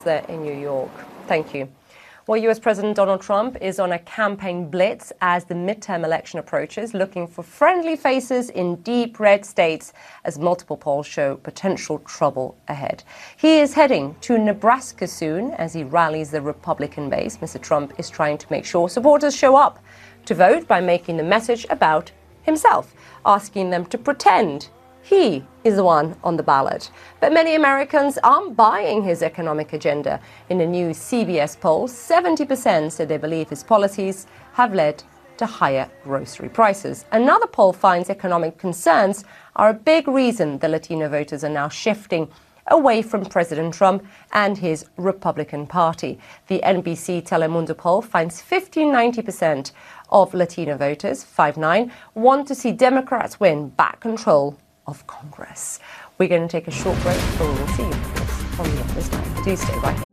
there in New York. Thank you. Well, US President Donald Trump is on a campaign blitz as the midterm election approaches, looking for friendly faces in deep red states as multiple polls show potential trouble ahead. He is heading to Nebraska soon as he rallies the Republican base. Mr. Trump is trying to make sure supporters show up to vote by making the message about himself, asking them to pretend he is the one on the ballot. But many Americans aren't buying his economic agenda. In a new CBS poll, 70% said they believe his policies have led to higher grocery prices. Another poll finds economic concerns are a big reason the Latino voters are now shifting away from President Trump and his Republican Party. The NBC Telemundo poll finds 90% of Latino voters, 59, want to see Democrats win back control of Congress. We're going to take a short break before we'll see you on the other side. Do stay right here.